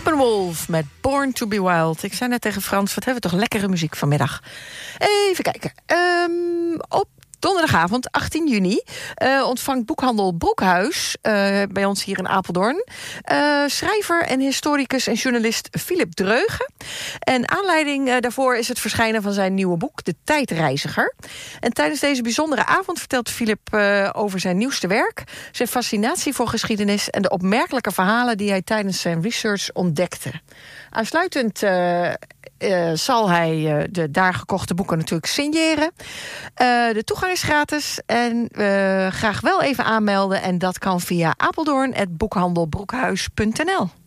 Steppenwolf met Born to be Wild. Ik zei net tegen Frans, wat hebben we toch lekkere muziek vanmiddag. Even kijken. Op donderdagavond, 18 juni, ontvangt boekhandel Broekhuis, bij ons hier in Apeldoorn, schrijver en historicus en journalist Philip Dreugen. En aanleiding daarvoor is het verschijnen van zijn nieuwe boek, De Tijdreiziger. En tijdens deze bijzondere avond vertelt Philip over zijn nieuwste werk, zijn fascinatie voor geschiedenis en de opmerkelijke verhalen die hij tijdens zijn research ontdekte. Aansluitend zal hij de daar gekochte boeken natuurlijk signeren. De toegang is gratis en graag wel even aanmelden. En dat kan via apeldoorn@boekhandelbroekhuis.nl.